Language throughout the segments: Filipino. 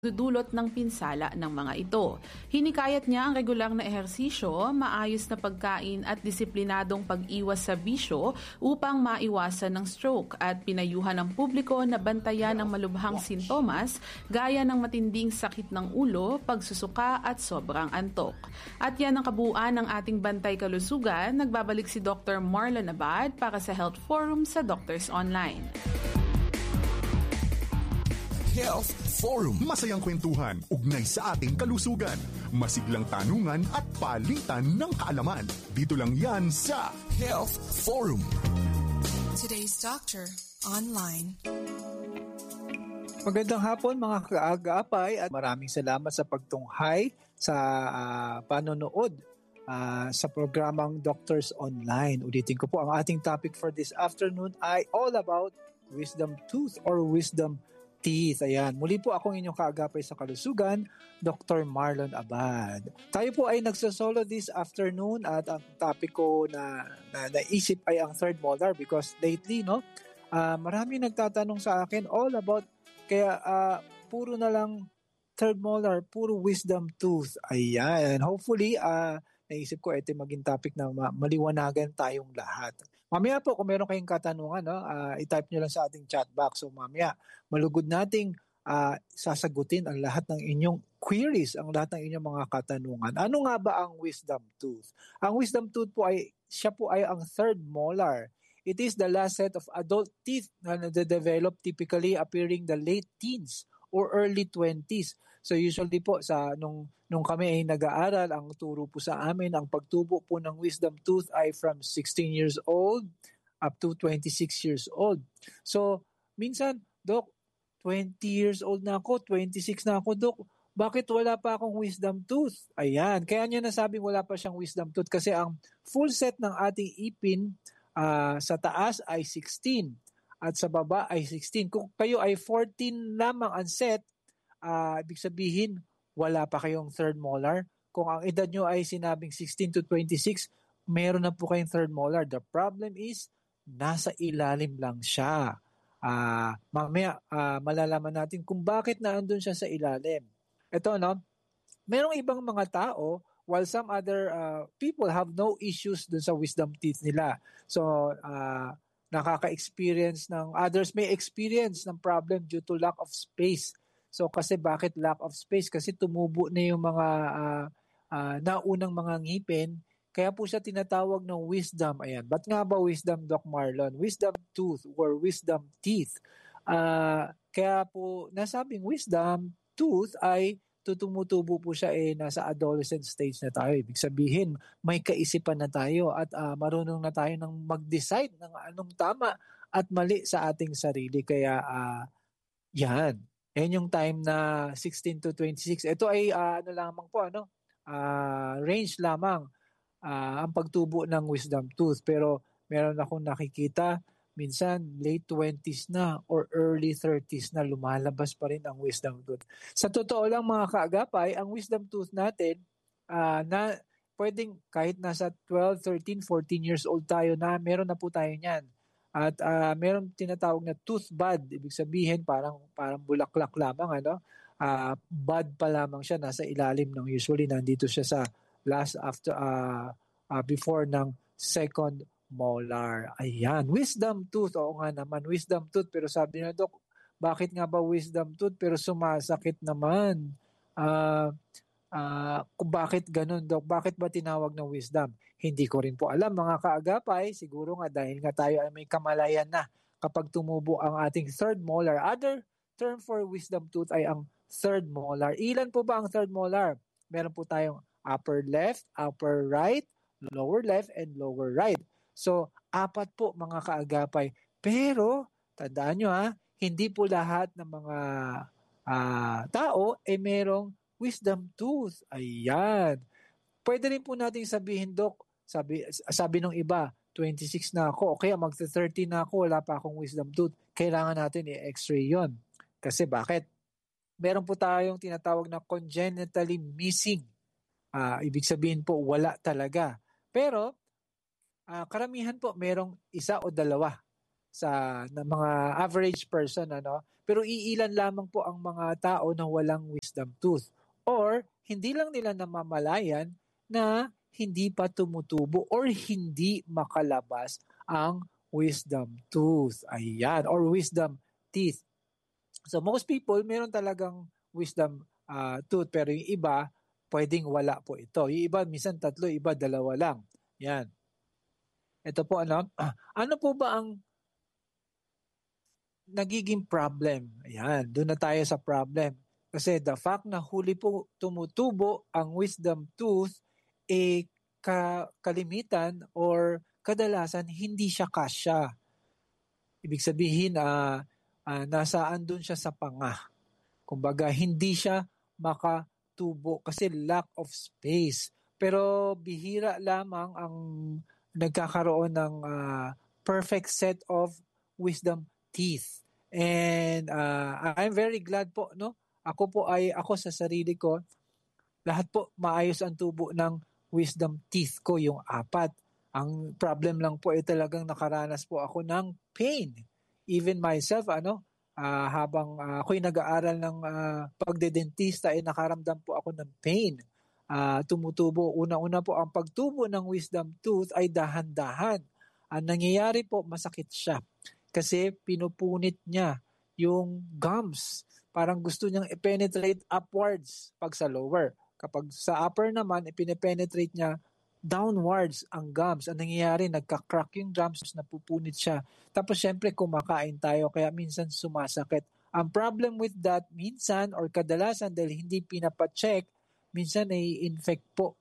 dudulot ng pinsala ng mga ito. Hinikayat niya ang regular na ehersisyo, maayos na pagkain at disiplinadong pag-iwas sa bisyo upang maiwasan ng stroke at pinayuhan ng publiko na bantayan ang malubhang sintomas gaya ng matinding sakit ng ulo, pagsusuka at sobrang antok. At yan ang kabuuan ng ating Bantay Kalusugan. Nagbabalik si Dr. Marlon Abad para sa Health Forum sa Doctors Online. Health Forum. Masayang kwentuhan, ugnay sa ating kalusugan. Masiglang tanungan at palitan ng kaalaman. Dito lang yan sa Health Forum. Today's Doctor Online. Magandang hapon mga kaagapay at maraming salamat sa pagtunghay sa panonood sa programang Doctors Online. Ulitin ko po, ang ating topic for this afternoon ay all about wisdom tooth or wisdom teeth. Ayan. Muli po akong inyong kaagapay sa kalusugan, Dr. Marlon Abad. Tayo po ay nagsasolo this afternoon at ang topic ko na naisip ay ang third molar because lately, marami nagtatanong sa akin all about, kaya puro na lang third molar, puro wisdom tooth. Ayan. Hopefully, naisip ko ito maging topic na maliwanagan tayong lahat. Mamaya po, kung meron kayong katanungan, i-type nyo lang sa ating chat box. So mamaya, malugod nating sasagutin ang lahat ng inyong queries, ang lahat ng inyong mga katanungan. Ano nga ba ang wisdom tooth? Ang wisdom tooth po siya po ay ang third molar. It is the last set of adult teeth na nade-develop typically appearing the late teens or early 20s. So usually po nung kami ay nag-aaral, ang turo po sa amin, ang pagtubo po ng wisdom tooth ay from 16 years old up to 26 years old. So minsan, Dok, 20 years old na ako, 26 na ako, Dok, bakit wala pa akong wisdom tooth? Ayan, kaya niya nasabing wala pa siyang wisdom tooth kasi ang full set ng ating ipin sa taas ay 16 at sa baba ay 16. Kung kayo ay 14 lamang ang set, ibig sabihin, wala pa kayong third molar. Kung ang edad nyo ay sinabing 16 to 26, meron na po kayong third molar. The problem is, nasa ilalim lang siya. Mamaya, malalaman natin kung bakit naandun siya sa ilalim. Ito, merong ibang mga tao, while some other people have no issues dun sa wisdom teeth nila. So, nakaka-experience ng others may experience ng problem due to lack of space. So kasi bakit lack of space? Kasi tumubo na yung mga naunang mga ngipin, kaya po siya tinatawag ng wisdom. Ayan. Ba't nga ba wisdom, Doc Marlon? Wisdom tooth or wisdom teeth. Kaya po nasabing wisdom tooth ay tumutubo po siya nasa adolescent stage na tayo. Ibig sabihin, may kaisipan na tayo at marunong na tayo ng mag-decide ng anong tama at mali sa ating sarili. Kaya yan yung time na 16 to 26. Ito ay range lamang ang pagtubo ng wisdom tooth. Pero meron akong nakikita minsan late 20s na or early 30s na lumalabas pa rin ang wisdom tooth. Sa totoo lang mga kaagapay, ang wisdom tooth natin na pwedeng kahit nasa 12, 13, 14 years old tayo na meron na po tayo niyan. At meron tinatawag na tooth bud. Ibig sabihin parang bulaklak lamang. Bud pa lamang siya. Nasa ilalim ng usually nandito siya sa last after before ng second molar. Ayan. Wisdom tooth. Oo nga naman, wisdom tooth. Pero sabi niya, Dok, bakit nga ba wisdom tooth pero sumasakit naman? Kung bakit ganun, Dok? Bakit ba tinawag na wisdom? Hindi ko rin po alam, mga kaagapay. Siguro nga dahil nga tayo ay may kamalayan na kapag tumubo ang ating third molar. Other term for wisdom tooth ay ang third molar. Ilan po ba ang third molar? Meron po tayong upper left, upper right, lower left, and lower right. So, 4 po mga kaagapay. Pero, tandaan nyo hindi po lahat ng mga tao merong wisdom tooth. Ayan. Pwede rin po nating sabihin, Dok, sabi nung iba, 26 na ako, o kaya magta-30 na ako, wala pa akong wisdom tooth. Kailangan natin i-x-ray yon. Kasi bakit? Meron po tayong tinatawag na congenitally missing. Ibig sabihin po, wala talaga. Pero, karamihan po merong isa o dalawa. ng mga average person, ano? Pero iilan lamang po ang mga tao na walang wisdom tooth. Or hindi lang nila namamalayan na hindi pa tumutubo or hindi makalabas ang wisdom tooth. Ayan, or wisdom teeth. So most people, meron talagang wisdom tooth, pero yung iba, pwedeng wala po ito. Yung iba, minsan 3, iba 2 lang. Yan. Ito po, ano po ba ang nagiging problem? Ayan, doon na tayo sa problem. Kasi the fact na huli po tumutubo ang wisdom tooth, kalimitan or kadalasan hindi siya kasya. Ibig sabihin, nasaan doon siya sa panga. Kumbaga, hindi siya makatubo kasi lack of space. Pero bihira lamang ang nagkakaroon ng perfect set of wisdom teeth. And I'm very glad po, no? Ako sa sarili ko, lahat po maayos ang tubo ng wisdom teeth ko, yung 4. Ang problem lang po ay talagang nakaranas po ako ng pain. Even myself, habang ako'y nag-aaral ng pagdedentista, nakaramdam po ako ng pain. Tumutubo. Una-una po, ang pagtubo ng wisdom tooth ay dahan-dahan. Ang nangyayari po, masakit siya. Kasi pinupunit niya yung gums. Parang gusto niyang i-penetrate upwards pag sa lower. Kapag sa upper naman, ipine-penetrate niya downwards ang gums. Ang nangyayari, nagka-crack yung gums, napupunit siya. Tapos syempre kumakain tayo, kaya minsan sumasakit. Ang problem with that, minsan or kadalasan dahil hindi pinapacheck, minsan ay infect po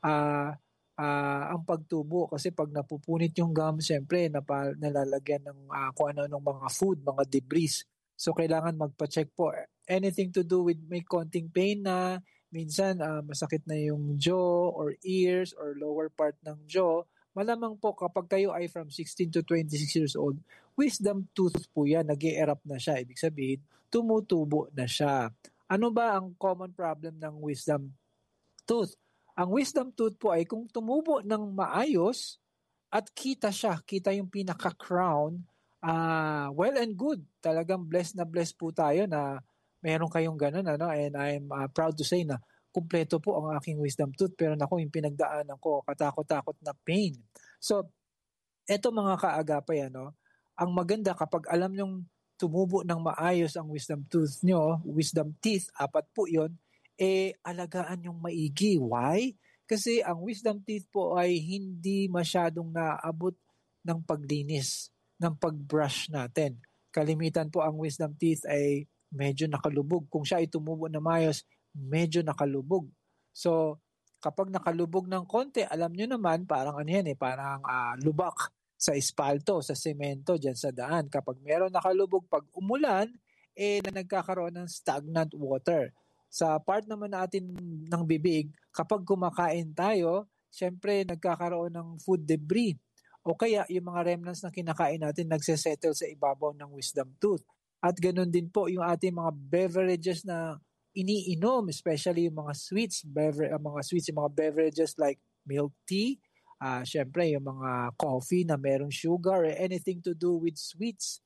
ang pagtubo. Kasi pag napupunit yung gums, syempre nalalagyan ng kung ano mga food, mga debris. So kailangan magpa-check po. Anything to do with may konting pain na, minsan masakit na yung jaw or ears or lower part ng jaw, malamang po kapag kayo ay from 16 to 26 years old, wisdom tooth po yan, nag-e-erupt na siya. Ibig sabihin, tumutubo na siya. Ano ba ang common problem ng wisdom tooth? Ang wisdom tooth po ay kung tumubo ng maayos at kita siya, kita yung pinaka-crown, well and good. Talagang blessed po tayo na meron kayong ganun, and I'm proud to say na kumpleto po ang aking wisdom tooth, pero naku, yung pinagdaanan ko, katakot-takot na pain. So, eto mga kaagapay, ang maganda kapag alam nyong tumubo ng maayos ang wisdom tooth nyo, wisdom teeth, 4 po yun, alagaan yung maigi. Why? Kasi ang wisdom teeth po ay hindi masyadong naabot ng paglinis, ng pag-brush natin. Kalimitan po ang wisdom teeth ay medyo nakalubog. Kung siya ay tumubo na maayos, medyo nakalubog. So, kapag nakalubog ng konti, alam nyo naman, parang parang lubak sa espalto, sa semento, dyan sa daan. Kapag meron nakalubog, pag umulan, na nagkakaroon ng stagnant water. Sa part naman natin ng bibig, kapag kumakain tayo, syempre nagkakaroon ng food debris. O kaya yung mga remnants na kinakain natin nagsesettle sa ibabaw ng wisdom tooth. At ganoon din po yung ating mga beverages na iniinom, especially yung mga sweets, yung mga beverages like milk tea, syempre yung mga coffee na merong sugar or anything to do with sweets,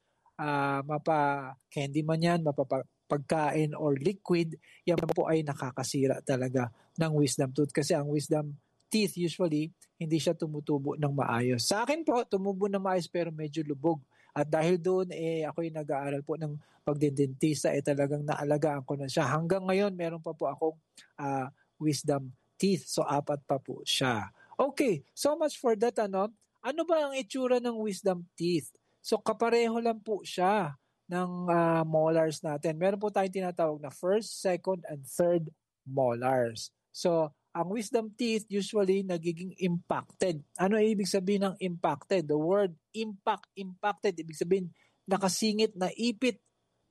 mapa-candy man yan, mapapagkain or liquid, yan po ay nakakasira talaga ng wisdom tooth. Kasi ang wisdom teeth usually, hindi siya tumutubo ng maayos. Sa akin po, tumubo ng maayos pero medyo lubog. At dahil doon, ako'y nag-aaral po ng pagdedentista, talagang naalagaan ko na siya. Hanggang ngayon, meron pa po akong wisdom teeth. So, 4 pa po siya. Okay, so much for that. Ano ba ang itsura ng wisdom teeth? So, kapareho lang po siya ng molars natin. Meron po tayong tinatawag na first, second, and third molars. So, ang wisdom teeth usually nagiging impacted. Ano ibig sabihin ng impacted? The word impacted, ibig sabihin nakasingit na ipit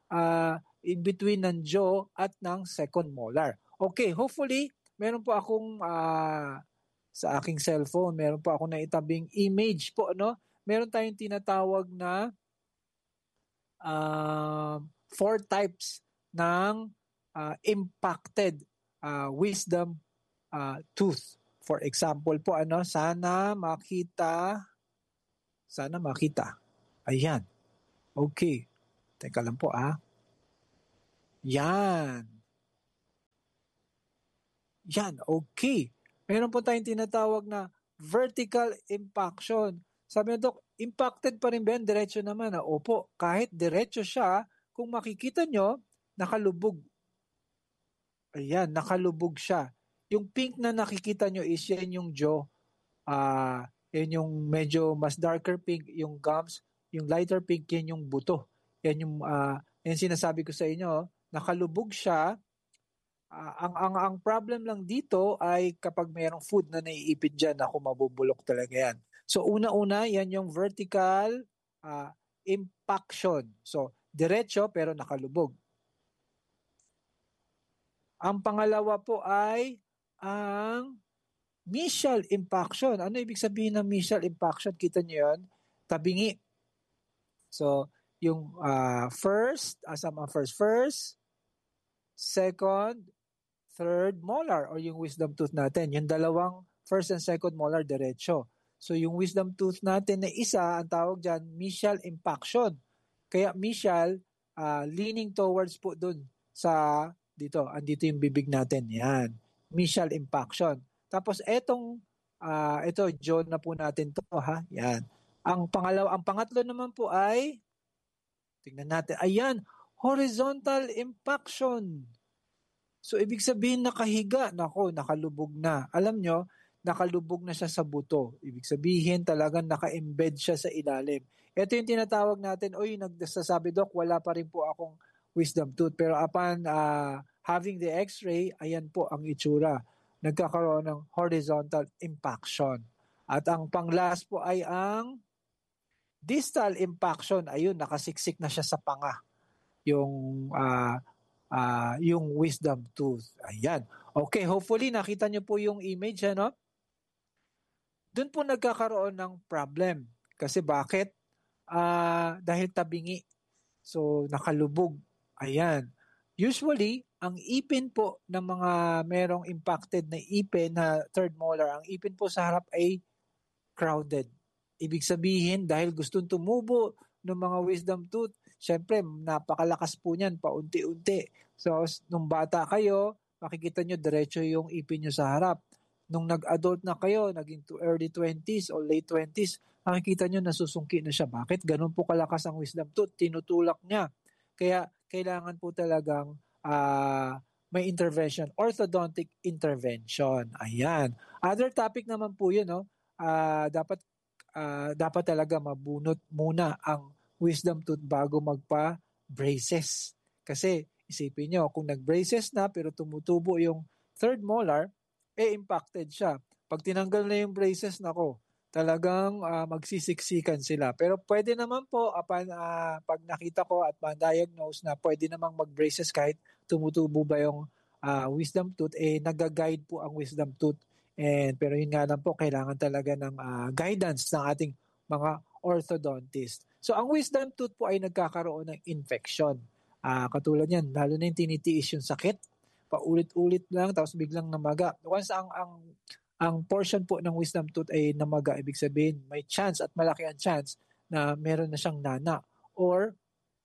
in between ng jaw at ng second molar. Okay, hopefully, meron po akong sa aking cellphone, meron po akong naitabing image po, Meron tayong tinatawag na 4 types ng impacted wisdom tooth. For example po, sana makita. Ayan. Okay. Teka lang po Yan. Yan, okay. Meron po tayong tinatawag na vertical impaction. Sabi na, Dok, impacted pa rin ba yan? Diretso naman. Opo, kahit diretso siya, kung makikita nyo, nakalubog. Ayan, nakalubog siya. Yung pink na nakikita nyo is yan yung jaw. Yan yung medyo mas darker pink, yung gums. Yung lighter pink, yan yung buto. Yan yung yan sinasabi ko sa inyo. Nakalubog siya. Ang problem lang dito ay kapag mayroong food na naiipit dyan, ako mabubulok talaga yan. So una-una, yan yung vertical impaction. So diretso pero nakalubog. Ang pangalawa po ay ang mesial impaction. Ano ibig sabihin ng mesial impaction? Kita nyo yun? Tabingi. So yung first, second, third molar or yung wisdom tooth natin. Yung dalawang first and second molar diretso. So yung wisdom tooth natin na isa, ang tawag dyan, mesial impaction. Kaya mesial, leaning towards po dun sa dito. Andito yung bibig natin. Yan. Mesial impaction. Tapos ito, jaw na po natin to Yan. Ang pangatlo naman po ay, tingnan natin, ayan, horizontal impaction. So, ibig sabihin nakahiga. Nako, nakalubog na. Alam nyo, nakalubog na siya sa buto. Ibig sabihin talagang naka-embed siya sa ilalim. Ito yung tinatawag natin, nagsasabi, Dok, wala pa rin po akong wisdom tooth. Pero upon having the x-ray, ayan po ang itsura. Nagkakaroon ng horizontal impaction. At ang pang-last po ay ang distal impaction. Ayun, nakasiksik na siya sa panga. Yung wisdom tooth. Ayan. Okay, hopefully nakita nyo po yung image, Doon po nagkakaroon ng problem. Kasi bakit? Dahil tabingi. So, nakalubog. Ayan. Usually, ang ipin po ng mga merong impacted na ipin na third molar, ang ipin po sa harap ay crowded. Ibig sabihin, dahil gustong tumubo ng mga wisdom tooth, syempre, napakalakas po niyan, paunti-unti. So, nung bata kayo, makikita nyo, diretso yung ipin nyo sa harap. Nung nag-adult na kayo, naging early 20s o late 20s, makikita nyo, nasusungki na siya. Bakit? Ganun po kalakas ang wisdom tooth. Tinutulak niya. Kaya, kailangan po talagang may intervention, orthodontic intervention. Ayan. Other topic naman po yun, dapat talaga mabunot muna ang wisdom tooth bago magpa-braces. Kasi isipin nyo, kung nag-braces na pero tumutubo yung third molar, impacted siya. Pag tinanggal na yung braces, talagang magsisiksikan sila. Pero pwede naman po, pag nakita ko at ma-diagnose na pwede namang mag-braces kahit tumutubo ba yung wisdom tooth, nag-guide po ang wisdom tooth. Pero yun nga lang po, kailangan talaga ng guidance ng ating mga orthodontist. So ang wisdom tooth po ay nagkakaroon ng infection. Katulad yan, lalo na yung tinitiis yung sakit, paulit-ulit lang, tapos biglang namaga. Once ang portion po ng wisdom tooth ay namaga, ibig sabihin may chance at malaki ang chance na meron na siyang nana or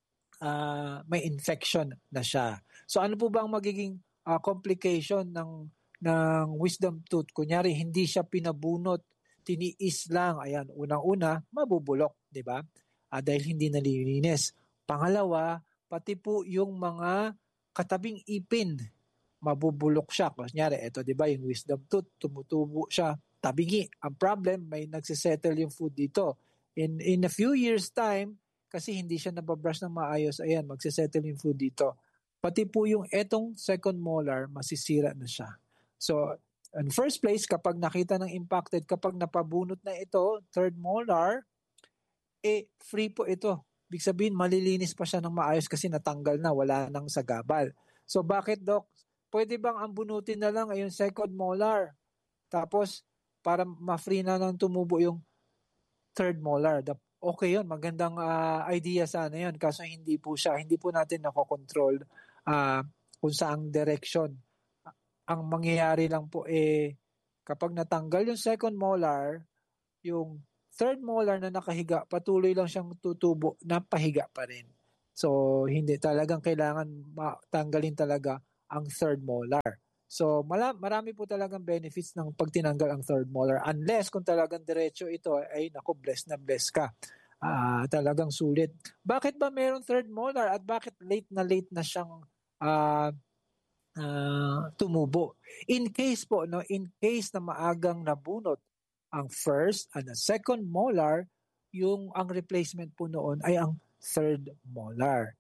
may infection na siya. So ano po ba ang magiging complication ng wisdom tooth? Kunyari, hindi siya pinabunot, tiniis lang. Ayan, unang-una, mabubulok, di ba? Dahil hindi nalilinis. Pangalawa, pati po yung mga katabing ipin, mabubulok siya. Kunyari, ito, di ba, yung wisdom tooth, tumutubo siya, tabingi. Ang problem, may nagsisettle yung food dito. In a few years time, kasi hindi siya nababrush ng maayos, ayan, magsisettle yung food dito. Pati po yung etong second molar, masisira na siya. So, in first place, kapag nakita ng impacted, kapag napabunot na ito, third molar, free po ito. Ibig sabihin, malilinis pa siya ng maayos kasi natanggal na, wala nang sagabal. So, bakit, Doc? Pwede bang ang bunutin na lang ay yung second molar? Tapos, para ma-free na lang tumubo yung third molar. Okay yun, magandang idea sana yun. Kaso hindi po siya, hindi po natin nakokontrol kung saang direction. Ang mangyayari lang po kapag natanggal yung second molar, yung third molar na nakahiga, patuloy lang siyang tutubo na pahiga pa rin. So, hindi talagang kailangan tanggalin talaga ang third molar. So, marami po talagang benefits ng pag tinanggal ang third molar. Unless kung talagang diretso ito, ay naku, bless na bless ka. Talagang sulit. Bakit ba mayroong third molar at bakit late na siyang tumubo? In case na maagang nabunot ang first and the second molar, ang replacement po noon ay ang third molar.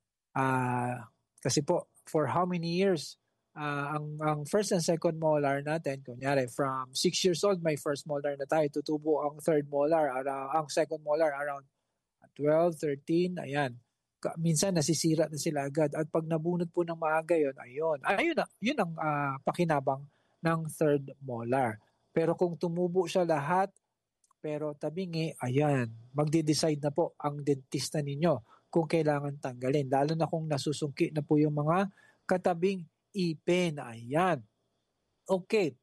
Kasi po, for how many years, ang first and second molar natin, kunyari, from 6 years old, may first molar na tayo, tutubo ang third molar, ang second molar around 12, 13, ayan. Minsan nasisira na sila agad. At pag nabunot po ng maaga yun ang pakinabang ng third molar. Pero kung tumubo siya lahat, pero tabingi, ayan, magde-decide na po ang dentista ninyo kung kailangan tanggalin. Lalo na kung nasusungki na po yung mga katabing ipin. Ayan. Okay.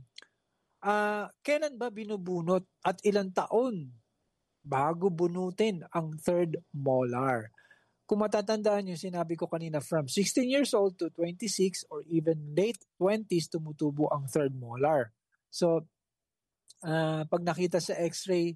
Kailan ba binubunot at ilang taon bago bunutin ang third molar? Kung matatandaan nyo, sinabi ko kanina, from 16 years old to 26 or even late 20s, tumutubo ang third molar. So, pag nakita sa x-ray,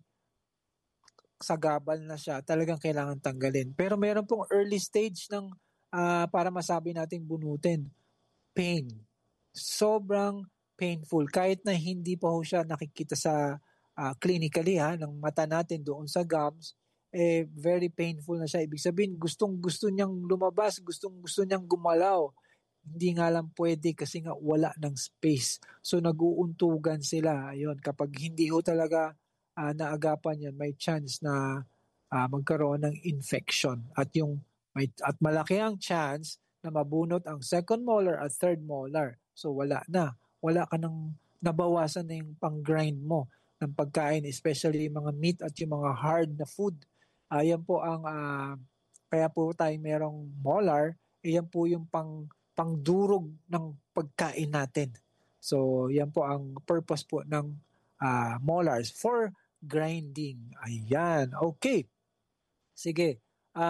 sagabal na siya, talagang kailangan tanggalin. Pero meron pong early stage ng para masabi nating bunutin, pain. Sobrang painful. Kahit na hindi pa ho siya nakikita sa clinically ng mata natin doon sa gums, very painful na siya. Ibig sabihin, gustong-gusto niyang lumabas, gustong-gusto niyang gumalaw. Hindi nga lang pwede kasi nga wala ng space. So nag-uuntugan sila. Ayun, kapag hindi ho talaga naagapan yan, may chance na magkaroon ng infection. At malaki ang chance na mabunot ang second molar at third molar. So wala na. Wala ka nang nabawasan na yung pang-grind mo ng pagkain, especially yung mga meat at yung mga hard na food. Yan po ang kaya po tayo merong molar, yan po yung pangdurog ng pagkain natin. So, yan po ang purpose po ng molars for grinding. Ayan. Okay. Sige.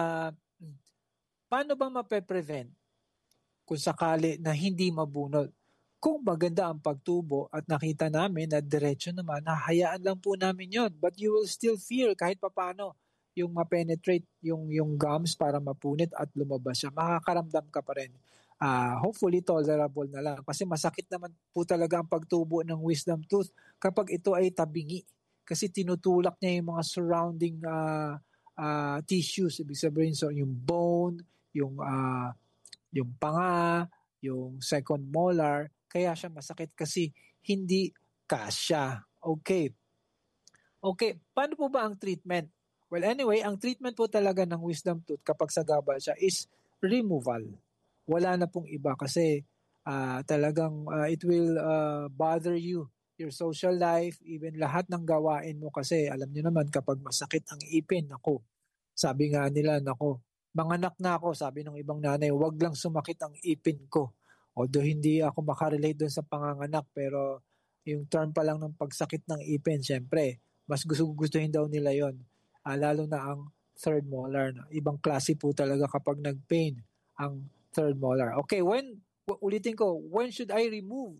Paano ba mape-prevent kung sakali na hindi mabunot? Kung maganda ang pagtubo at nakita namin na diretso naman, hahayaan lang po namin yon. But you will still feel kahit papano yung ma-penetrate yung gums para mapunit at lumabas siya. Makakaramdam ka pa rin. Hopefully tolerable na lang. Kasi masakit naman po talaga ang pagtubo ng wisdom tooth kapag ito ay tabingi. Kasi tinutulak niya yung mga surrounding tissues. Ibig sabihin, so yung bone, yung panga, yung second molar, kaya siya masakit kasi hindi kasya. Okay. Paano po ba ang treatment? Well, anyway, ang treatment po talaga ng wisdom tooth kapag sagabal siya is removal. Wala na pong iba kasi talagang it will bother you, your social life, even lahat ng gawain mo kasi alam niyo naman kapag masakit ang ipin, nako, sabi nga nila, nako, manganak na ako, sabi ng ibang nanay, wag lang sumakit ang ipin ko. Although hindi ako makarelate doon sa panganganak, pero yung term pa lang ng pagsakit ng ipin, syempre, mas gustuhin daw nila yon. Lalo na ang third molar. Ibang klase po talaga kapag nag-pain ang third molar. Okay, ulitin ko, when should I remove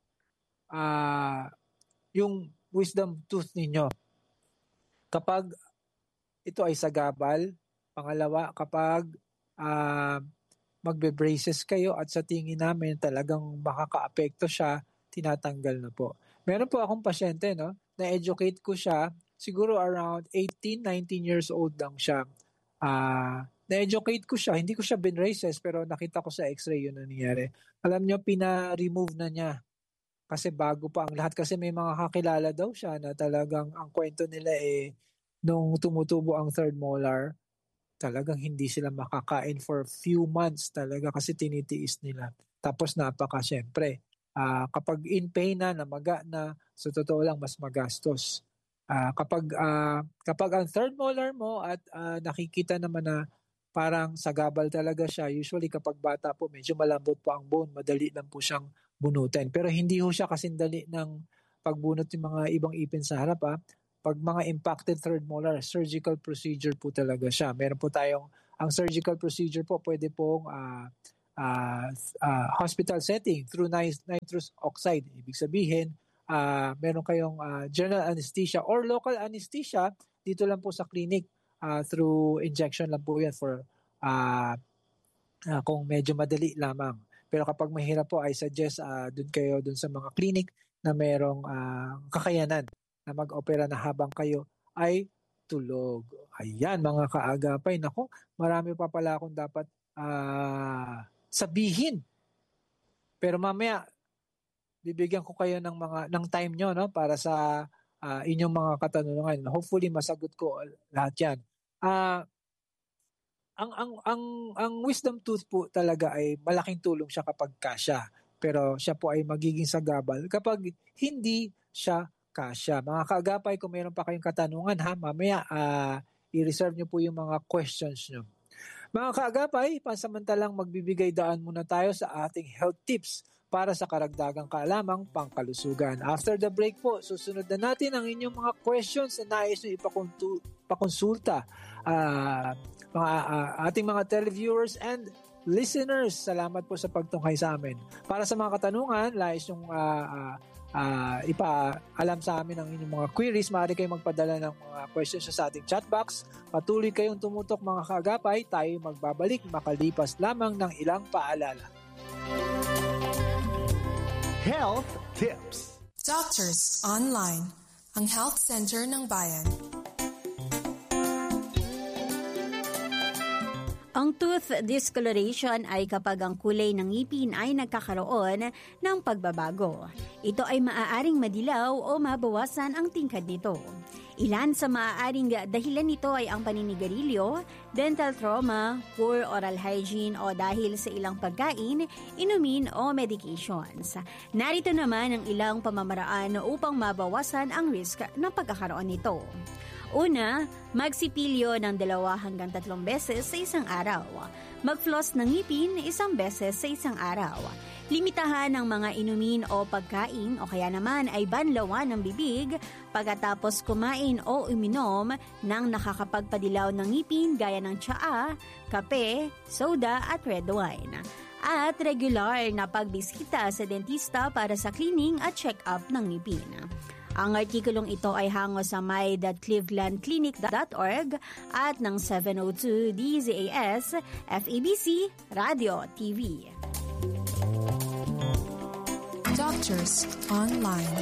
yung wisdom tooth ninyo? Kapag ito ay sagabal. Pangalawa, kapag magbe-braces kayo at sa tingin namin talagang makaka-apekto siya, tinatanggal na po. Meron po akong pasyente, no? Na-educate ko siya, siguro around 18, 19 years old lang siya. Na-educate ko siya, hindi ko siya bin-braces, pero nakita ko sa x-ray yun nangyari. Alam nyo, pina-remove na niya. Kasi bago pa ang lahat. Kasi may mga kakilala daw siya na talagang ang kwento nila nung tumutubo ang third molar, talagang hindi sila makakain for few months talaga kasi tinitiis nila. Tapos syempre, kapag in pain na, namaga na, sa totoo lang mas magastos. Kapag ang third molar mo at nakikita naman na parang sagabal talaga siya, usually kapag bata po, medyo malambot po ang bone, madali lang po siyang bunutin. Pero hindi ho siya kasindali ng pagbunot ng mga ibang ipin sa harap. pag mga impacted third molar, surgical procedure po talaga siya. Meron po tayong, ang surgical procedure po pwede pong hospital setting through nitrous oxide. Ibig sabihin, meron kayong general anesthesia or local anesthesia dito lang po sa clinic through injection lang po yan for kung medyo madali lamang. Pero kapag mahirap po, I suggest dun kayo dun sa mga clinic na merong kakayanan na mag-opera na habang kayo ay tulog. Ayan, mga kaagapay. Naku, marami pa pala akong dapat sabihin. Pero mamaya, bibigyan ko kayo ng time nyo, no, para sa inyong mga katanungan. Hopefully, masagot ko lahat yan. Ang wisdom tooth po talaga ay malaking tulong siya kapag kasya. Pero siya po ay magiging sagabal kapag hindi siya kasya. Mga kaagapay, kung mayroon pa kayong katanungan, mamaya i-reserve nyo po yung mga questions nyo. Mga kaagapay, pansamantalang magbibigay daan muna tayo sa ating health tips para sa karagdagang kalamang pangkalusugan. After the break po, susunod na natin ang inyong mga questions na nais nyo ipakonsulta. Ating mga televiewers and listeners, salamat po sa pagtungkay sa amin. Para sa mga katanungan, nais nyong ipaalam sa amin ang inyong mga queries, maaari kayong magpadala ng mga questions sa ating chat box. Patuloy kayong tumutok mga kaagapay, tayo magbabalik makalipas lamang ng ilang paalala. Health Tips. Doctors Online, ang health center ng bayan. Ang tooth discoloration ay kapag ang kulay ng ngipin ay nagkakaroon ng pagbabago. Ito ay maaaring madilaw o mabawasan ang tingkad nito. Ilan sa maaaring dahilan nito ay ang paninigarilyo, dental trauma, poor oral hygiene o dahil sa ilang pagkain, inumin o medications. Narito naman ang ilang pamamaraan upang mabawasan ang risk ng pagkakaroon nito. Una, magsipilyo ng 2 hanggang 3 beses sa isang araw. Mag-floss ng ngipin 1 beses sa isang araw. Limitahan ang mga inumin o pagkain o kaya naman ay banlawan ng bibig pagkatapos kumain o uminom ng nakakapagpadilaw ng ngipin gaya ng tsaa, kape, soda at red wine. At regular na pagbisita sa dentista para sa cleaning at check-up ng ngipin. Ang artikulong ito ay hango sa my.clevelandclinic.org at ng 702 DZAS FEBC Radio TV. Doctors Online.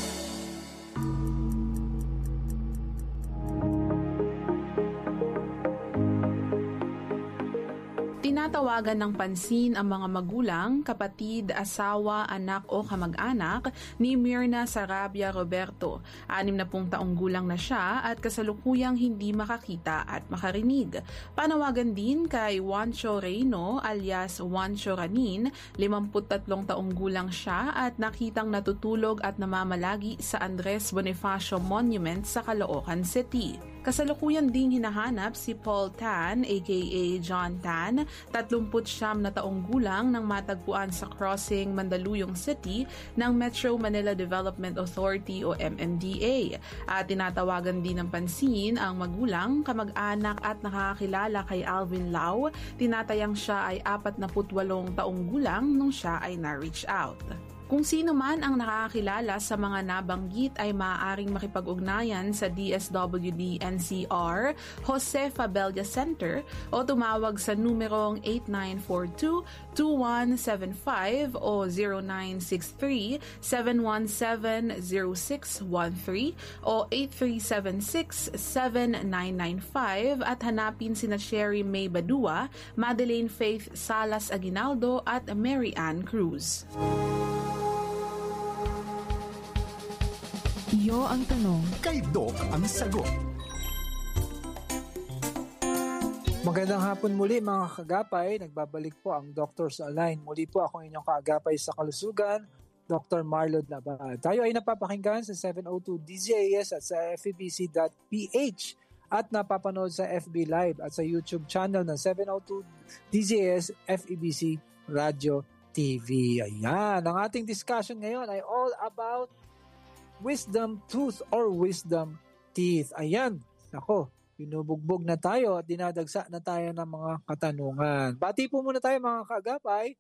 Tinatawagan ng pansin ang mga magulang, kapatid, asawa, anak o kamag-anak ni Myrna Sarabia Roberto. 60 taong gulang na siya at kasalukuyang hindi makakita at makarinig. Panawagan din kay Juancho Reyno alias Juancho Ranin, 53 taong gulang siya at nakitang natutulog at namamalagi sa Andres Bonifacio Monument sa Caloocan City. Kasalukuyan ding hinahanap si Paul Tan aka John Tan, 39 na taong gulang nang matagpuan sa crossing Mandaluyong City ng Metro Manila Development Authority o MMDA. At tinatawagan din ng pansin ang magulang, kamag-anak at nakakakilala kay Alvin Lau. Tinatayang siya ay 48 taong gulang nung siya ay na-reach out. Kung sino man ang nakakilala sa mga nabanggit ay maaaring makipag-ugnayan sa DSWD NCR Jose Fabella Center o tumawag sa numerong 8942-2175 o 0963-717-0613 o 8376-7995 at hanapin sina Sherry May Badua, Madeleine Faith Salas Aguinaldo at Mary Ann Cruz. Iyo ang tanong. Kay Doc ang sagot. Magandang hapon muli mga kagapay. Nagbabalik po ang Doctors Online. Muli po ako inyong kaagapay sa kalusugan, Dr. Marlon Labad. Tayo ay napapakinggan sa 702 DZAS at sa FEBC.ph at napapanood sa FB Live at sa YouTube channel ng 702 DZAS FEBC Radio TV. Ayan, ang ating discussion ngayon ay all about wisdom tooth or wisdom teeth. Ayan, nako, binubugbog na tayo at dinadagsa na tayo ng mga katanungan. Bati po muna tayo mga kaagapay.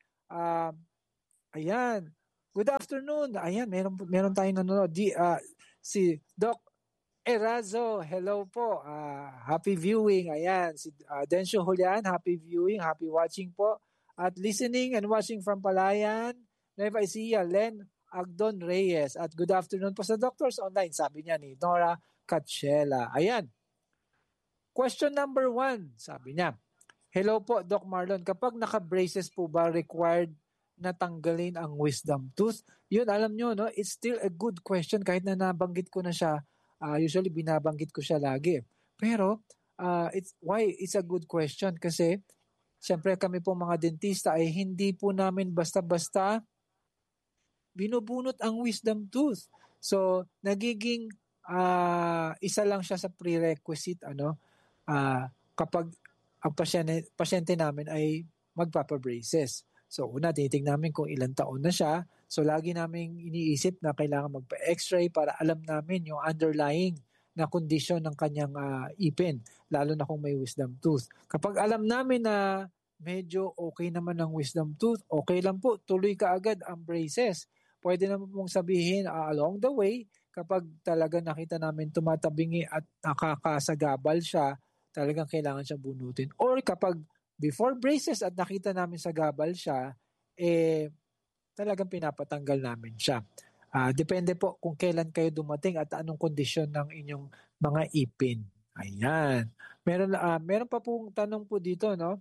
Ayan, good afternoon. Ayan, meron tayong nanonood. Si Doc Erazo, hello po. Happy viewing. Ayan, si Dencio Julian, happy viewing, happy watching po. At listening and watching from Palayan, Nueva Ecija, Len Agdon Reyes. At good afternoon po sa Doctors Online, sabi niya ni Nora Catchela. Ayan. Question number 1, sabi niya. Hello po, Doc Marlon. Kapag naka-braces po ba required na tanggalin ang wisdom tooth? Yun, alam nyo, no? It's still a good question kahit na nabanggit ko na siya. Usually, binabanggit ko siya lagi. Pero, it's a good question kasi siyempre kami po mga dentista ay hindi po namin basta-basta binubunot ang wisdom tooth. So, nagiging isa lang siya sa prerequisite kapag ang pasyente namin ay magpapabraces. So, una, tinitingnan namin kung ilang taon na siya. So, lagi namin iniisip na kailangan magpa-x-ray para alam namin yung underlying na kondisyon ng kanyang ipin, lalo na kung may wisdom tooth. Kapag alam namin na medyo okay naman ang wisdom tooth, okay lang po, tuloy ka agad ang braces. Pwede naman pong sabihin along the way, kapag talaga nakita namin tumatabingi at nakakasagabal siya, talagang kailangan siya bunutin. Or kapag before braces at nakita namin sagabal siya, talagang pinapatanggal namin siya. Depende po kung kailan kayo dumating at anong kondisyon ng inyong mga ipin. Ayan. Meron pa pong tanong po dito, no?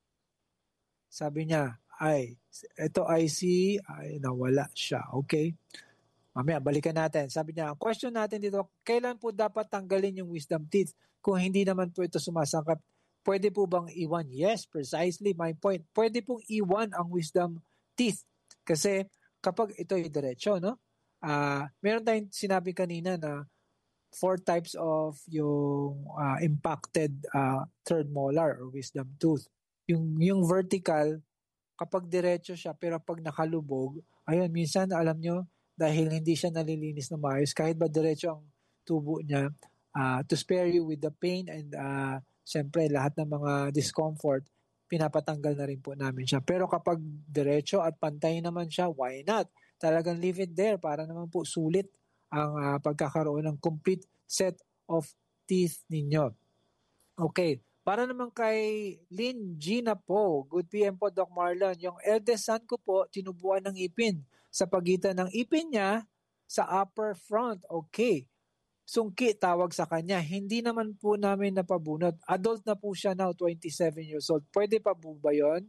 Sabi niya, ito nawala siya. Okay. Mamaya, balikan natin. Sabi niya, ang question natin dito, kailan po dapat tanggalin yung wisdom teeth? Kung hindi naman po ito sumasangkap, pwede po bang iwan? Yes, precisely my point. Pwede pong iwan ang wisdom teeth. Kasi kapag ito ay diretso, no? Meron tayong sinabi kanina na 4 types of yung impacted third molar or wisdom tooth. Yung vertical, kapag diretso siya, pero pag nakalubog, ayun, minsan alam nyo, dahil hindi siya nalilinis na maayos, kahit ba diretso ang tubo niya, to spare you with the pain and siyempre lahat ng mga discomfort, pinapatanggal na rin po namin siya. Pero kapag diretso at pantay naman siya, why not? Talagang leave it there para naman po sulit ang pagkakaroon ng complete set of teeth ninyo. Okay. Para naman kay Lynn Gina po, good PM po Doc Marlon, yung eldest son ko po, tinubuan ng ipin sa pagitan ng ipin niya sa upper front. Okay. Sungki tawag sa kanya. Hindi naman po namin napabunot. Adult na po siya now, 27 years old. Pwede pa po ba yun?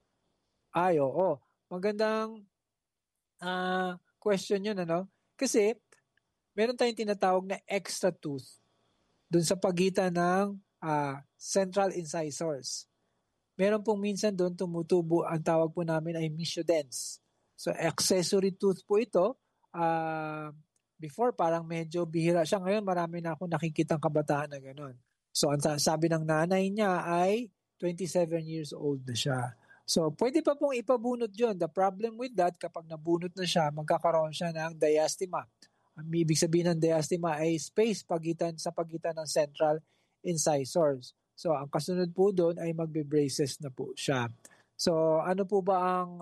Oo. Magandang question yun, ano? Kasi, meron tayong tinatawag na extra tooth dun sa pagitan ng central incisors. Meron pong minsan doon tumutubo, ang tawag po namin ay mesodense. So, accessory tooth po ito. Before, parang medyo bihira siya. Ngayon, marami na akong nakikitang kabataan na gano'n. So, ang sabi ng nanay niya ay 27 years old na siya. So, pwede pa pong ipabunot yun. The problem with that, kapag nabunot na siya, magkakaroon siya ng diastema. Ang ibig sabihin ng diastema ay space sa pagitan ng central incisors. So, ang kasunod po doon ay magbe-braces na po siya. So, ano po ba ang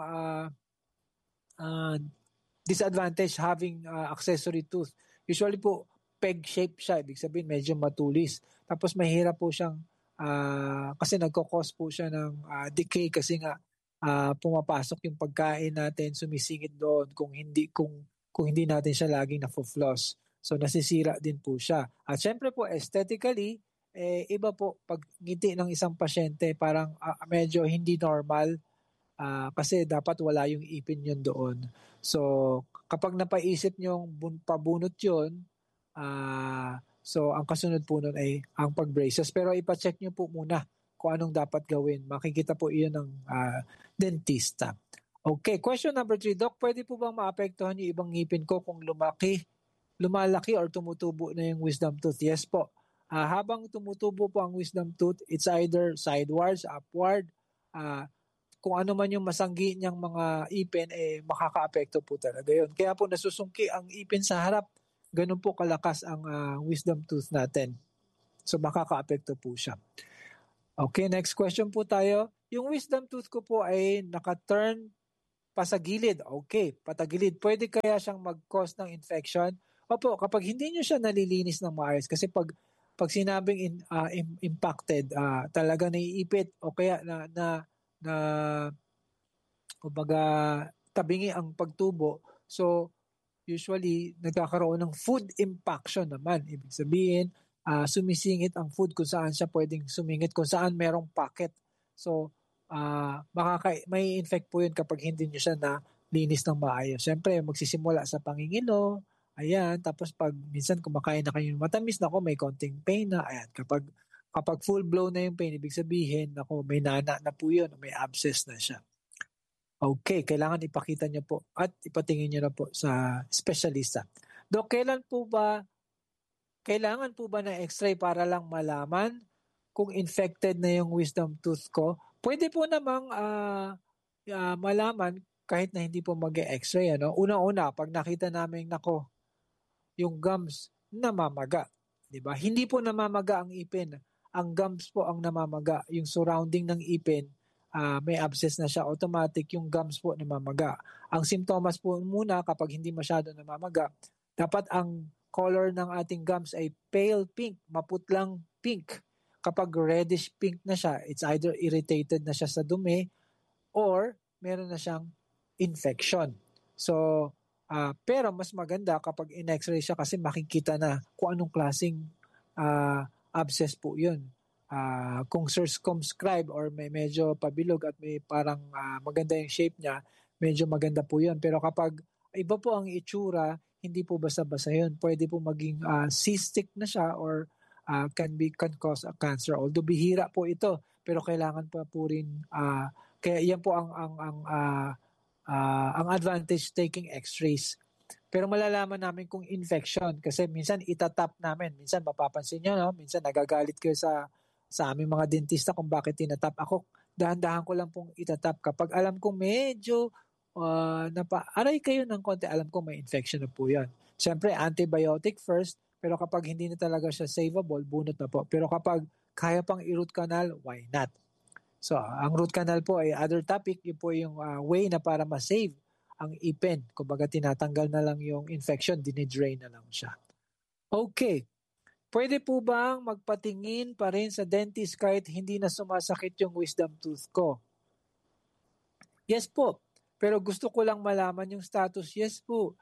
disadvantage having accessory tooth? Usually po, peg-shape siya. Ibig sabihin, medyo matulis. Tapos, mahirap po siyang kasi nagkakos po siya ng decay kasi nga pumapasok yung pagkain natin, sumisingit doon kung hindi natin siya laging na-floss. So, nasisira din po siya. At syempre po, aesthetically, iba po pag ngiti ng isang pasyente parang medyo hindi normal kasi dapat wala yung ipin yun doon. So kapag napaisip nyo pabunot yun, so ang kasunod po nun ay ang pag-braces. Pero ipacheck nyo po muna kung anong dapat gawin. Makikita po iyon ng dentista. Okay, question number 3. Doc, pwede po bang maapektuhan yung ibang ngipin ko kung lumalaki or tumutubo na yung wisdom tooth? Yes po. Habang tumutubo po ang wisdom tooth, it's either sidewards, upward, kung ano man yung masanggi niyang mga ipin, makaka-apekto po talaga yun. Kaya po nasusungki ang ipin sa harap ganun po kalakas ang wisdom tooth natin. So makaka-apekto po siya. Okay, next question po tayo. Yung wisdom tooth ko po ay naka-turn pa sa gilid. Okay, patagilid. Pwede kaya siyang mag-cause ng infection? Opo, kapag hindi nyo siya nalilinis ng maayos, kasi pag sinabing impacted, talaga naiipit o kaya na kumbaga tabingi ang pagtubo. So, usually, nagkakaroon ng food impaction naman. Ibig sabihin, sumisingit ang food kung saan siya pwedeng sumingit, kung saan merong pocket. So, may infect po yun kapag hindi nyo siya na linis ng maayos. Siyempre, magsisimula sa pangingilo, ayan, tapos pag minsan kumakain na kayo ng matamis, may konting pain na, ayan, kapag full blown na yung pain, ibig sabihin, may nana na po yun, may abscess na siya. Okay, kailangan ipakita niyo po at ipatingin niyo na po sa espesyalista. Dok, kailangan po ba na x-ray para lang malaman kung infected na yung wisdom tooth ko? Pwede po namang malaman kahit na hindi po mag-x-ray. Una-una, pag nakita namin yung gums namamaga. Diba? Hindi po namamaga ang ipin. Ang gums po ang namamaga. Yung surrounding ng ipin, may abscess na siya. Automatic yung gums po namamaga. Ang simptomas po muna kapag hindi masyado namamaga, dapat ang color ng ating gums ay pale pink, maputlang pink. Kapag reddish pink na siya, it's either irritated na siya sa dumi or meron na siyang infection. So, pero mas maganda kapag in-x-ray siya kasi makikita na kung anong klaseng abscess po yun. Kung circumscribe or may medyo pabilog at may parang maganda yung shape niya, medyo maganda po yun. Pero kapag iba po ang itsura, hindi po basta-basta yun. Pwede po maging cystic na siya or can cause a cancer. Although bihira po ito, pero kailangan pa po rin, kaya yan po ang advantage taking x-rays. Pero malalaman namin kung infection kasi minsan itatap namin. Minsan mapapansin nyo, minsan nagagalit kayo sa aming mga dentista kung bakit tinatap ako. Dahan-dahan ko lang pong itatap. Kapag alam kong medyo napaaray kayo ng konti, alam ko may infection na po yan. Siyempre, antibiotic first, pero kapag hindi na talaga siya savable, bunot na po. Pero kapag kaya pang i-root canal, why not? So, ang root canal po ay other topic. Yun po yung way na para ma-save ang ipin. Kumbaga, tinatanggal na lang yung infection, dinidrain na lang siya. Okay. Pwede po bang magpatingin pa rin sa dentist kahit hindi na sumasakit yung wisdom tooth ko? Yes po. Pero gusto ko lang malaman yung status. Yes po.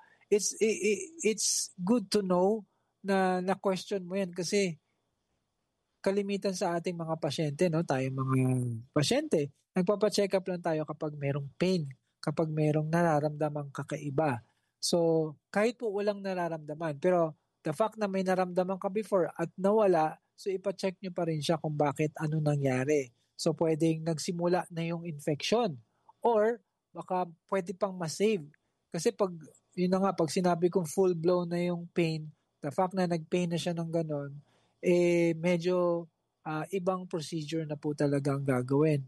It's good to know na question mo yan kasi kalimitan sa ating mga pasyente, tayong mga pasyente, nagpapa-check up lang tayo kapag merong pain, kapag merong nararamdamang kakaiba. So, kahit po walang nararamdaman, pero the fact na may naramdaman ka before at nawala, so ipa-check nyo pa rin siya kung bakit, ano nangyari. So, pwedeng nagsimula na yung infection or baka pwede pang ma-save. Kasi pag sinabi kong full-blown na yung pain, the fact na nag-pain na siya ng ganon, medyo ibang procedure na po talagang gagawin.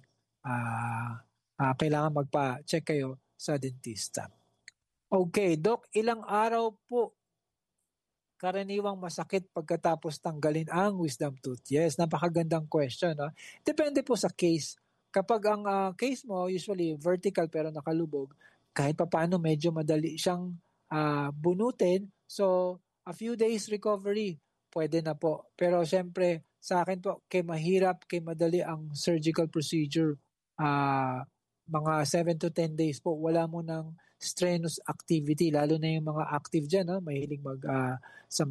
Kailangan magpa-check kayo sa dentista. Okay, Doc, ilang araw po karaniwang masakit pagkatapos tanggalin ang wisdom tooth? Yes, napakagandang question. Depende po sa case. Kapag ang case mo, usually vertical pero nakalubog, kahit pa paano medyo madali siyang bunutin. So, a few days recovery, pwede na po. Pero syempre, sa akin po, kay mahirap, kay madali ang surgical procedure, mga 7 to 10 days po, wala mo ng strenuous activity, lalo na yung mga active dyan, mahilig sa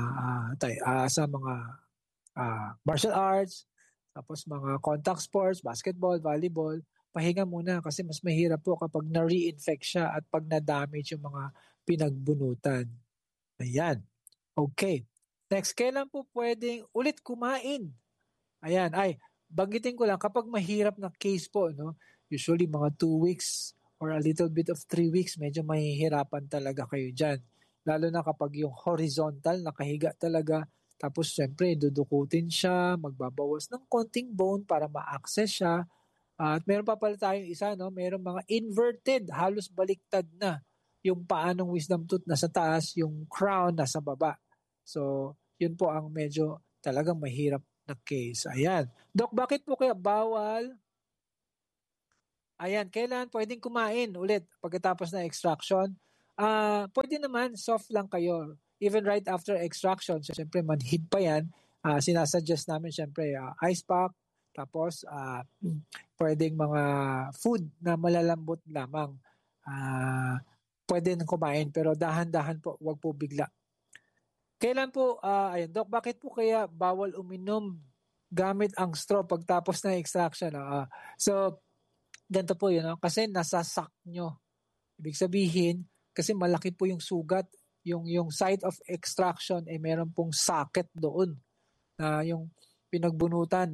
mga martial arts, tapos mga contact sports, basketball, volleyball, pahinga muna kasi mas mahirap po kapag na-reinfect siya at pag na-damage yung mga pinagbunutan. Ayan. Okay. Next, kailan po pwedeng ulit kumain? Ayan. Banggitin ko lang, kapag mahirap na case po, usually mga 2 weeks or a little bit of 3 weeks, medyo mahihirapan talaga kayo dyan. Lalo na kapag yung horizontal, nakahiga talaga, tapos siyempre, dudukutin siya, magbabawas ng konting bone para ma-access siya. At meron pa pala tayong isa, meron mga inverted, halos baliktad na. yung paanong wisdom tooth nasa taas, yung crown nasa baba. So, yun po ang medyo talagang mahirap na case. Ayan. Doc, bakit po kaya bawal? Ayan, kailan pwedeng kumain ulit pagkatapos ng extraction? Pwede naman, soft lang kayo. Even right after extraction, siyempre manhid pa yan. Sinasuggest namin siyempre ice pack, tapos pwedeng mga food na malalambot lamang. Pwede nang kumain pero dahan-dahan po, wag po bigla. Kailan po, ayan, Doc, bakit po kaya bawal uminom gamit ang straw pagtapos ng extraction? So, ganito po yun, kasi nasasak nyo. Ibig sabihin, kasi malaki po yung sugat, yung site of extraction, meron pong socket doon na yung pinagbunutan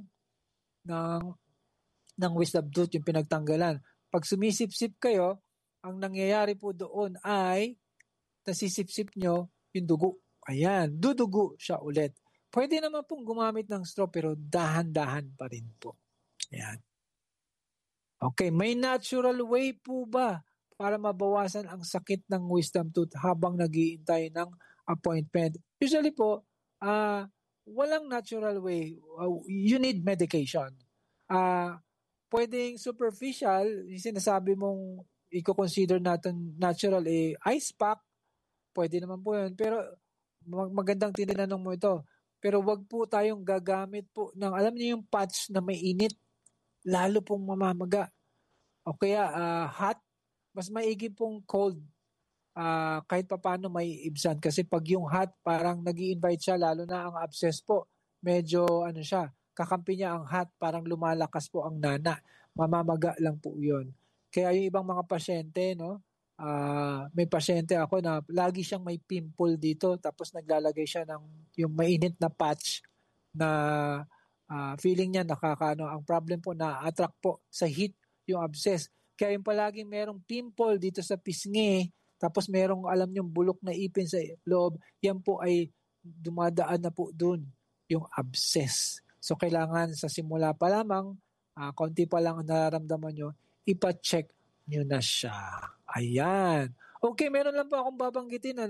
ng wisdom tooth, yung pinagtanggalan. Pag sumisip-sip kayo, ang nangyayari po doon ay nasisip-sip nyo yung dugo. Ayan, dudugo siya ulit. Pwede naman pong gumamit ng straw pero dahan-dahan pa rin po. Ayan. Okay, may natural way po ba para mabawasan ang sakit ng wisdom tooth habang nag-iintay ng appointment? Usually po, walang natural way. You need medication. Pwedeng superficial, yung sinasabi mong i-consider natin natural, ice pack, pwede naman po yun. Pero magandang tinanong mo ito. Pero wag po tayong gagamit po ng, alam niyo yung patch na may init, lalo pong mamamaga. O kaya hot, mas maigi pong cold. Kahit paano may ibsan. Kasi pag yung hot, parang nag-i-invite siya, lalo na ang abscess po. Medyo kakampi niya ang hot, parang lumalakas po ang nana. Mamamaga lang po yun. Kaya yung ibang mga pasyente, no? May pasyente ako na lagi siyang may pimple dito, tapos naglalagay siya ng yung mainit na patch na feeling niya ang problem po na attract po sa heat yung abscess. Kaya yung palaging merong pimple dito sa pisngi, tapos merong alam niyong bulok na ipin sa loob, yan po ay dumadaan na po dun yung abscess. So kailangan sa simula pa lamang, konti pa lang ang nararamdaman nyo, ipa-check nyo na siya. Ayan. Okay, meron lang po akong babanggitin,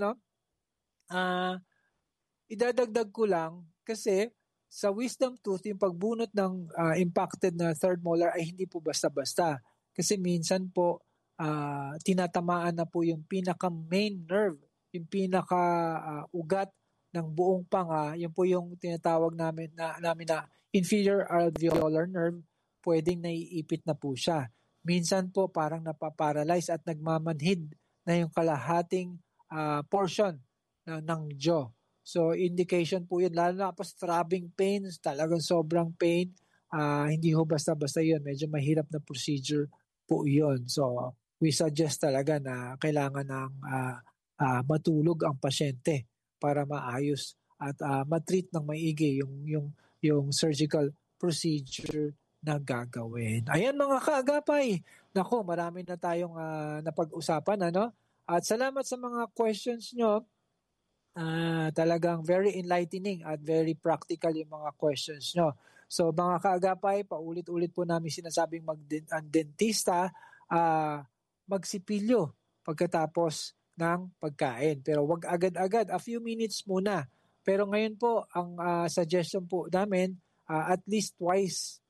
idadagdag ko lang kasi sa wisdom tooth, yung pagbunot ng impacted na third molar ay hindi po basta-basta. Kasi minsan po, tinatamaan na po yung pinaka-main nerve, yung pinaka-ugat ng buong panga, yun po yung tinatawag namin na inferior alveolar nerve, pwedeng naiipit na po siya. Minsan po parang napaparalyze at nagmamanhid na yung kalahating portion ng jaw. So indication po yun, lalo na po throbbing pains, talagang sobrang pain, hindi ho basta-basta yun, medyo mahirap na procedure po yun. So we suggest talaga na kailangan ng matulog ang pasyente para maayos at matreat ng maigi yung surgical procedure na gagawin. Ayan mga kaagapay. Nako, marami na tayong napag-usapan, At salamat sa mga questions nyo. Talagang very enlightening at very practical yung mga questions nyo. So mga kaagapay, paulit-ulit po namin sinasabing ang dentista, magsipilyo pagkatapos ng pagkain. Pero wag agad-agad, a few minutes muna. Pero ngayon po, ang suggestion po namin, at least twice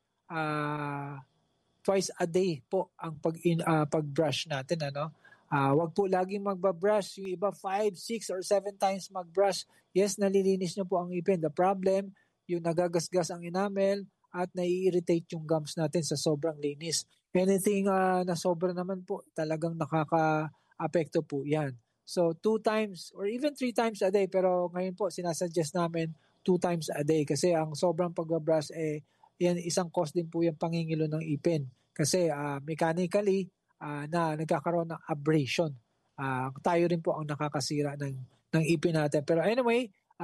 a day po ang pag-brush natin, wag po laging magbabrush. Yung iba 5, 6 or 7 times magbrush. Yes, nalilinis nyo po ang ipin. The problem, yung nagagasgas ang enamel at nai-irritate yung gums natin sa sobrang linis. Anything na sobra naman po, talagang nakaka-apekto po yan. So 2 times or even 3 times a day, pero ngayon po sinasuggest namin 2 times a day kasi ang sobrang pagbabrush yan isang cause din po yung pangingilo ng ipin. Kasi mechanically na nagkakaroon ng abrasion. Tayo rin po ang nakakasira ng ipin natin. Pero anyway,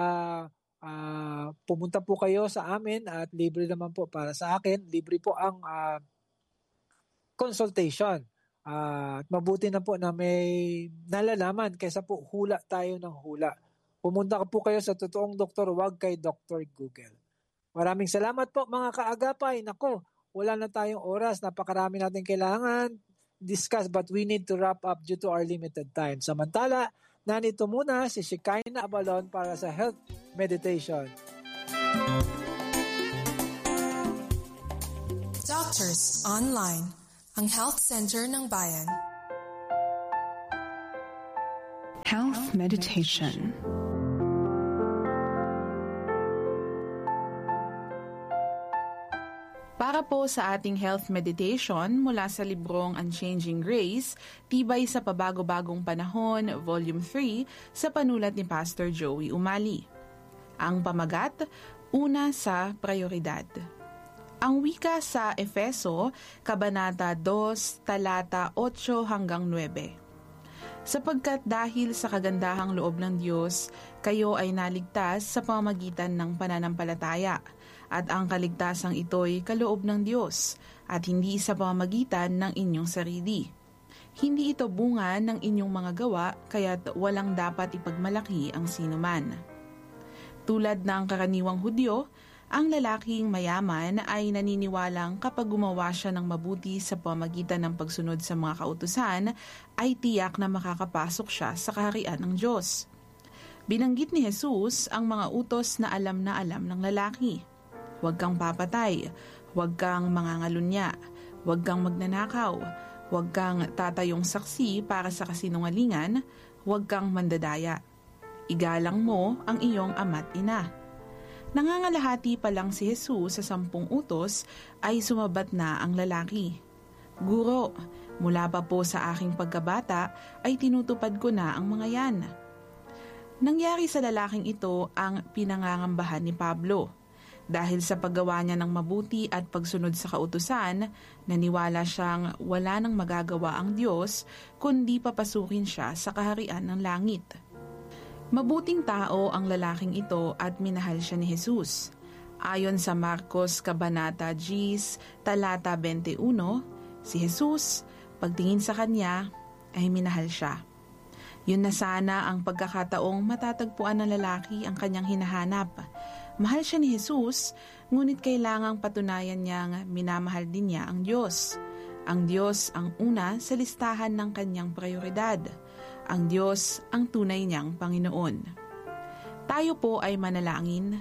pumunta po kayo sa amin at libre naman po para sa akin. Libre po ang consultation. At mabuti na po na may nalalaman kaysa po hula tayo ng hula. Pumunta po kayo sa totoong doktor, wag kay Dr. Google. Maraming salamat po mga kaagapay. Nako, wala na tayong oras. Napakarami natin kailangan discuss but we need to wrap up due to our limited time. Samantala, nanito muna si Shekinah Abalon para sa Health Meditation. Doctors Online, ang Health Center ng Bayan. Health Meditation. Para po sa ating health meditation mula sa librong Unchanging Grace, Tibay sa Pabago-bagong Panahon, Volume 3, sa panulat ni Pastor Joey Umali. Ang pamagat, una sa prioridad. Ang wika sa Efeso, Kabanata 2, talata 8 hanggang 9. Sapagkat dahil sa kagandahang loob ng Diyos, kayo ay naligtas sa pamamagitan ng pananampalataya, at ang kaligtasang ito'y kaloob ng Diyos, at hindi sa pamamagitan ng inyong sarili. Hindi ito bunga ng inyong mga gawa, kaya't walang dapat ipagmalaki ang sinuman. Tulad ng karaniwang Hudyo, ang lalaking mayaman ay naniniwalang kapag gumawa siya ng mabuti sa pamamagitan ng pagsunod sa mga kautusan, ay tiyak na makakapasok siya sa kaharian ng Diyos. Binanggit ni Jesus ang mga utos na alam ng lalaki. Huwag kang papatay, huwag kang mangangalunya, huwag kang magnanakaw, huwag kang tatayong saksi para sa kasinungalingan, huwag kang mandadaya. Igalang mo ang iyong ama't ina. Nangangalahati pa lang si Jesus sa 10 utos ay sumabat na ang lalaki. Guro, mula pa po sa aking pagkabata ay tinutupad ko na ang mga yan. Nangyari sa lalaking ito ang pinangangambahan ni Pablo. Dahil sa paggawa niya ng mabuti at pagsunod sa kautusan, naniwala siyang wala nang magagawa ang Diyos kundi papasukin siya sa kaharian ng langit. Mabuting tao ang lalaking ito at minahal siya ni Jesus. Ayon sa Marcos Kabanata 10, talata 21, si Jesus, pagtingin sa kanya, ay minahal siya. Yun na sana ang pagkakataong matatagpuan ng lalaki ang kanyang hinahanap. Mahal siya ni Jesus, ngunit kailangang patunayan niyang minamahal din niya ang Diyos. Ang Diyos ang una sa listahan ng kanyang prioridad. Ang Diyos ang tunay niyang Panginoon. Tayo po ay manalangin.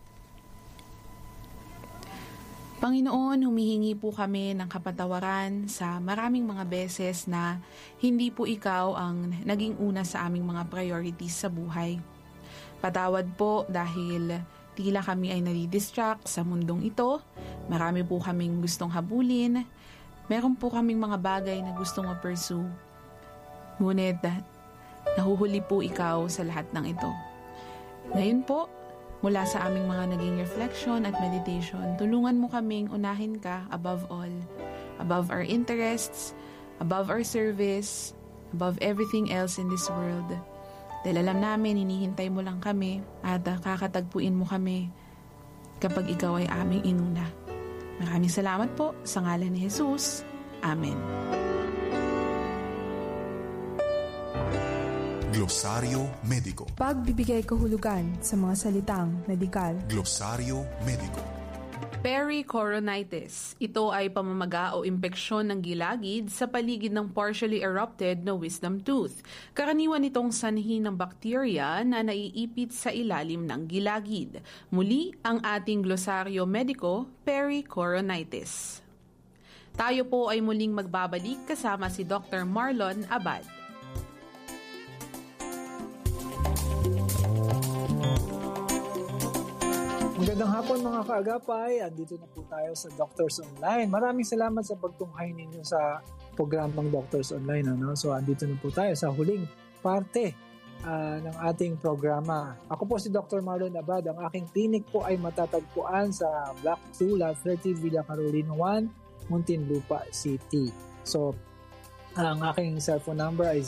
Panginoon, humihingi po kami ng kapatawaran sa maraming mga beses na hindi po ikaw ang naging una sa aming mga priorities sa buhay. Patawad po dahil tila kami ay nadidistract sa mundong ito. Marami po kaming gustong habulin. Meron po kaming mga bagay na gustong ma-pursue. Ngunit nahuhuli po ikaw sa lahat ng ito. Ngayon po, mula sa aming mga naging reflection at meditation, tulungan mo kaming unahin ka above all. Above our interests, above our service, above everything else in this world. Dahil alam namin, hinihintay mo lang kami at kakatagpuin mo kami kapag ikaw ay aming inuna. Maraming salamat po sa ngalan ni Jesus. Amen. Glosaryo Mediko. Pagbibigay kahulugan sa mga salitang medikal. Glosaryo Mediko. Pericoronitis. Ito ay pamamaga o impeksyon ng gilagid sa paligid ng partially erupted na wisdom tooth. Karaniwan itong sanhi ng bakterya na naiipit sa ilalim ng gilagid. Muli, ang ating glosaryo mediko, pericoronitis. Tayo po ay muling magbabalik kasama si Dr. Marlon Abad. Magandang hapon mga kaagapay, andito na po tayo sa Doctors Online. Maraming salamat sa pagtunghay ninyo sa programang Doctors Online. So andito na po tayo sa huling parte ng ating programa. Ako po si Dr. Marlon Abad. Ang aking clinic po ay matatagpuan sa Block 2, Lot 30, Villa Carolina 1, Muntinlupa City. So ang aking cellphone number ay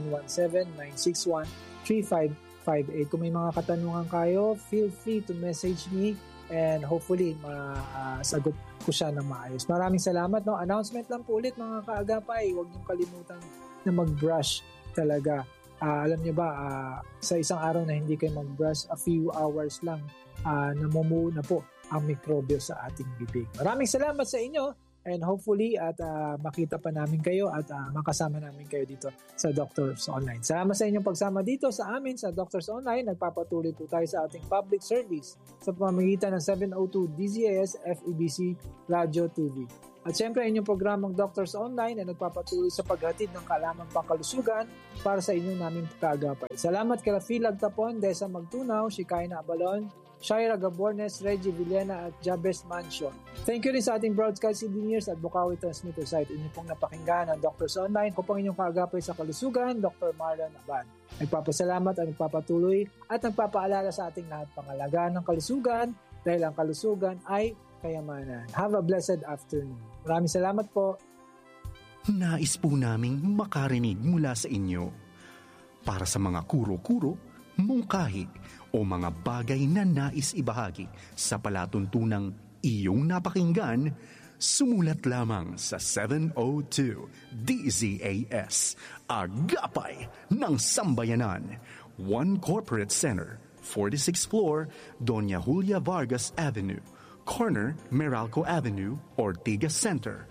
0917-961-3558. Kung may mga katanungan kayo, feel free to message me and hopefully masagot ko siya ng maayos. Maraming salamat. No? Announcement lang po ulit mga kaagapay. Huwag niyong kalimutan na mag-brush talaga. Alam niyo ba, sa isang araw na hindi kayo mag-brush, a few hours lang, namumuo na po ang mikrobyo sa ating bibig. Maraming salamat sa inyo and hopefully at makita pa namin kayo at makasama namin kayo dito sa Doctors Online. Salamat sa inyong pagsama dito sa amin sa Doctors Online. Nagpapatuloy po tayo sa ating public service sa pamamagitan ng 702 DZAS FEBC Radio TV. At syempre, inyong programang Doctors Online ay nagpapatuloy sa paghatid ng kaalaman pangkalusugan para sa inyong naming kaagapay. Salamat kay Phil Agtapon, Desa Magtunaw, Shikaina Abalon, Shaira Gabornes, Reggie Villena at Jabez Mansion. Thank you rin sa ating broadcast engineers at Bukawi Transmitter Site. Inyong pong napakinggan ang Doctors Online. Kung pang inyong kaagapay sa kalusugan, Dr. Marlon Aban. Nagpapasalamat at nagpapatuloy at nagpapaalala sa ating lahat pangalagaan ng kalusugan dahil ang kalusugan ay kayamanan. Have a blessed afternoon. Maraming salamat po. Nais po naming makarinig mula sa inyo. Para sa mga kuro-kuro, mungkahi o mga bagay na nais ibahagi sa palatuntunang iyong napakinggan, sumulat lamang sa 702 DZAS, Agapay ng Sambayanan, 1 Corporate Center, 46th floor, Doña Julia Vargas Avenue, corner Meralco Avenue, Ortigas Center,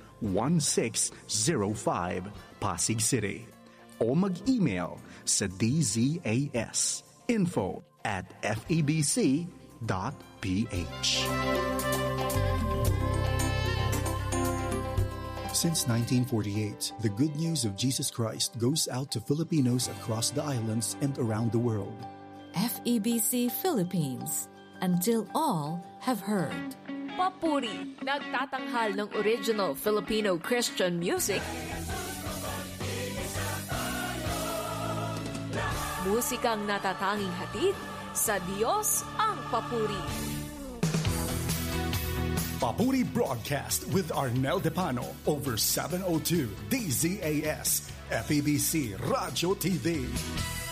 1605, Pasig City. O mag-email sa dzas.info@febc.ph. Since 1948, the good news of Jesus Christ goes out to Filipinos across the islands and around the world. FEBC Philippines, until all have heard. Papuri, nagtatanghal ng original Filipino Christian music. Musikang natatanging hatid, sa Diyos ang papuri. Papuri Broadcast with Arnel Depano over 702 DZAS, FEBC Radio TV.